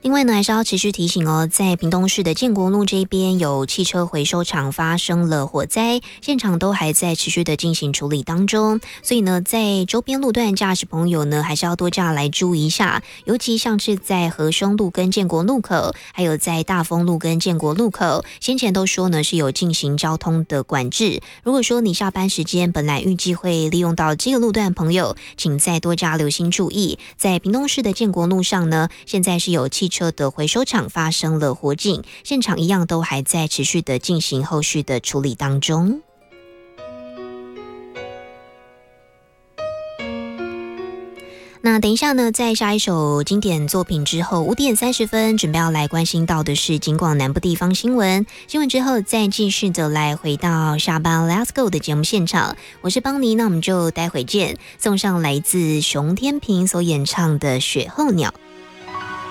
另外呢，还是要持续提醒哦，在屏东市的建国路这边有汽车回收厂发生了火灾，现场都还在持续的进行处理当中，所以呢，在周边路段驾驶朋友呢，还是要多加来注意一下，尤其像是在和生路跟建国路口，还有在大丰路跟建国路口，先前都说呢是有进行交通的管制。如果说你下班时间本来预计会利用到这个路段的朋友，请再多加留心注意。在屏东市的建国路上呢，现在是有汽车的回收厂发生了火警，现场一样都还在持续的进行后续的处理当中。那等一下呢，在下一首经典作品之后，5点30分准备要来关心到的是警广南部地方新闻。新闻之后再继续的来回到下班 Let's Go 的节目现场，我是邦尼，那我们就待会见，送上来自熊天平所演唱的《雪候鸟》。